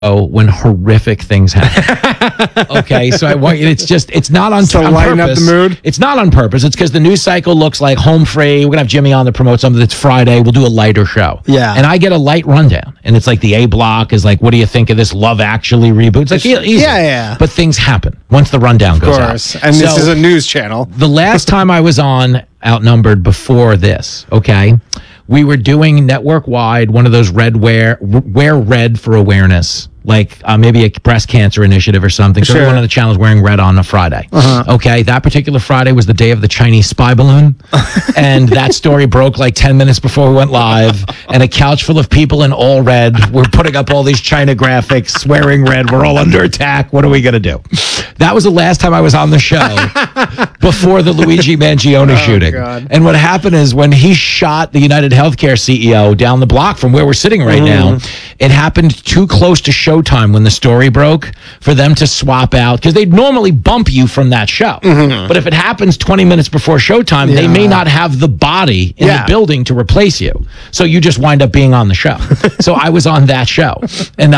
when horrific things happen. Okay, so I want you. It's not on, So on lighten purpose. up the mood? It's not on purpose. It's because the news cycle looks like Home Free. We're gonna have Jimmy on to promote something that's Friday. We'll do a lighter show. Yeah. And I get a light rundown, and it's like the A block is like, what do you think of this Love Actually reboot? It's like easy. Yeah. But things happen once the rundown Of goes course. out. And this So, is a news channel. the last time I was on Outnumbered before this, okay, we were doing network wide one of those wear red for awareness, like maybe a breast cancer initiative or something. So Sure. one of the channels wearing red on a Friday. Okay, that particular Friday was the day of the Chinese spy balloon, and that story broke like 10 minutes before we went live. And a couch full of people in all red. We're putting up all these China graphics, wearing red. We're all under attack. What are we gonna do? That was the last time I was on the show before the Luigi Mangione shooting. God. And what happened is when he shot the United Healthcare CEO down the block from where we're sitting right now, it happened too close to showtime when the story broke for them to swap out, because they'd normally bump you from that show. But if it happens 20 minutes before showtime, they may not have the body in the building to replace you. So you just wind up being on the show. So I was on that show. And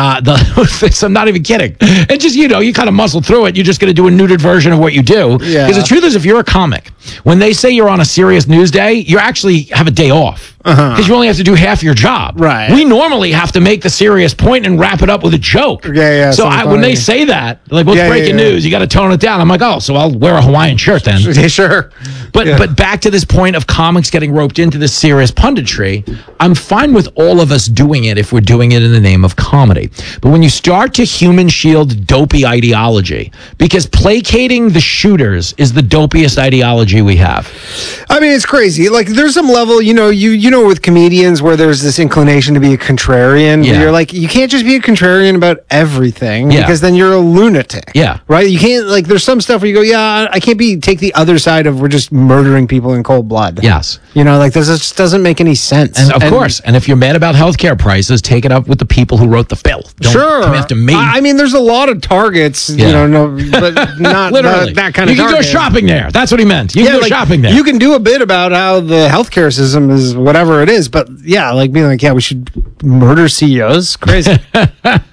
I'm not even kidding. And just, you kind of muscle through it. You're just going to do a neutered version of what you do. Yeah. Because the truth is, if you're a comic, when they say you're on a serious news day, you actually have a day off. Because you only have to do half your job. Right. We normally have to make the serious point and wrap it up with a joke. Yeah, So something when they funny. say that, like, what's Yeah, breaking yeah. news? You got to tone it down. I'm like, oh, so I'll wear a Hawaiian shirt then. Yeah, sure. But back to this point of comics getting roped into this serious punditry, I'm fine with all of us doing it if we're doing it in the name of comedy. But when you start to human shield dopey ideology, because placating the shooters is the dopiest ideology we have. I mean, it's crazy. Like, there's some level, you know, with comedians where there's this inclination to be a contrarian. Yeah. You're like, you can't just be a contrarian about everything Yeah. because then you're a lunatic. Yeah. Right? You can't, like, there's some stuff where you go, yeah, I can't take the other side of we're just murdering people in cold blood. Yes. Like, this just doesn't make any sense. And of course, and if you're mad about healthcare prices, take it up with the people who wrote the bill. Don't Sure. come after me. I mean, there's a lot of targets, Yeah. but not Literally. that kind of You can go target. shopping there. That's what he meant. You can go like, shopping there. You can do a bit about how the healthcare system is whatever it is, but yeah, like being like, yeah, we should murder CEOs. Crazy. But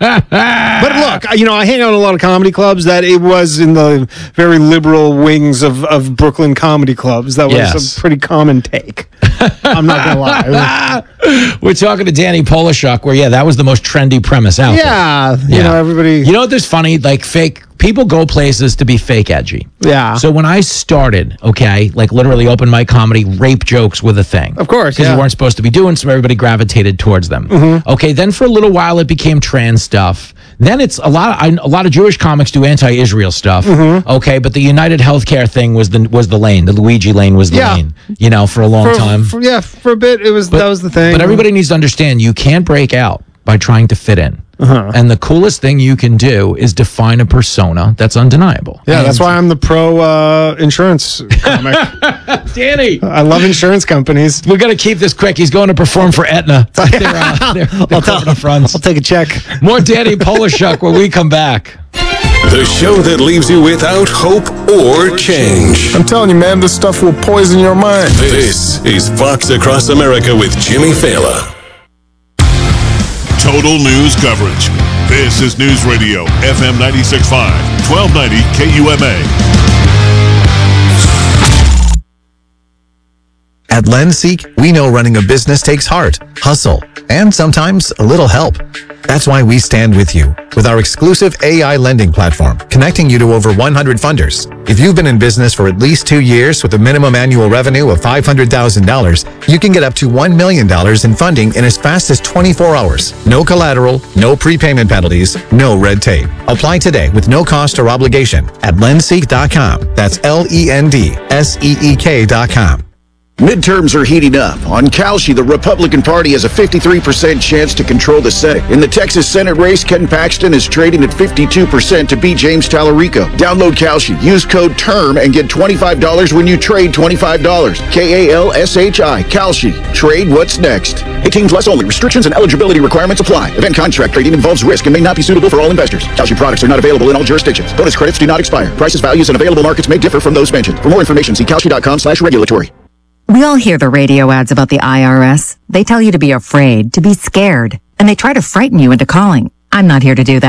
look, I hang out in a lot of comedy clubs that it was in the very liberal wings of Brooklyn comedy clubs. That was Yes. a pretty common take. I'm not going to lie. We're talking to Danny Polishuk, where, that was the most trendy premise out there. Yeah. Everybody. You know what? There's funny, like fake people go places to be fake edgy. Yeah. So when I started, like literally open mic comedy, rape jokes were the thing. Of course, because yeah. you weren't supposed to be doing, so everybody gravitated towards them. Okay, then for a little while it became trans stuff. Then it's a lot of Jewish comics do anti-Israel stuff. Okay, but the United Healthcare thing was the lane. The Luigi lane was the Yeah. lane. For a long time. For a bit, that was the thing. But everybody needs to understand you can't break out by trying to fit in. And the coolest thing you can do is define a persona that's undeniable. Yeah, that's why I'm the pro insurance comic. Danny, I love insurance companies. we're going to keep this quick. He's going to perform for Aetna. They're corporate fronts. I'll take a check. More Danny Polishuk when we come back. The show that leaves you without hope or change. I'm telling you, man, this stuff will poison your mind. This is Fox Across America with Jimmy Fallon. Total news coverage. This is News Radio, FM 96.5, 1290 KUMA. At LendSeek, we know running a business takes heart, hustle, and sometimes a little help. That's why we stand with you with our exclusive AI lending platform, connecting you to over 100 funders. If you've been in business for at least 2 years with a minimum annual revenue of $500,000, you can get up to $1 million in funding in as fast as 24 hours. No collateral, no prepayment penalties, no red tape. Apply today with no cost or obligation at lendseek.com. That's LENDSEEK.com. Midterms are heating up. On Kalshi, the Republican Party has a 53% chance to control the Senate. In the Texas Senate race, Ken Paxton is trading at 52% to beat James Tallarico. Download Kalshi. Use code TERM and get $25 when you trade $25. KALSHI. Kalshi. Trade what's next. 18 plus only. Restrictions and eligibility requirements apply. Event contract trading involves risk and may not be suitable for all investors. Kalshi products are not available in all jurisdictions. Bonus credits do not expire. Prices, values, and available markets may differ from those mentioned. For more information, see kalshi.com/regulatory. We all hear the radio ads about the IRS. They tell you to be afraid, to be scared, and they try to frighten you into calling. I'm not here to do that.